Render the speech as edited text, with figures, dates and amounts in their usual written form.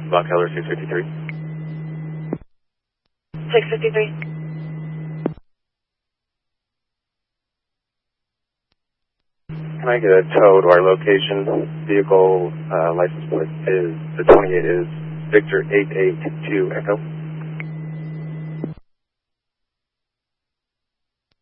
Block Keller 653. 653. Can I get a tow to our location? Vehicle license plate is, the 28 is Victor 882 Echo.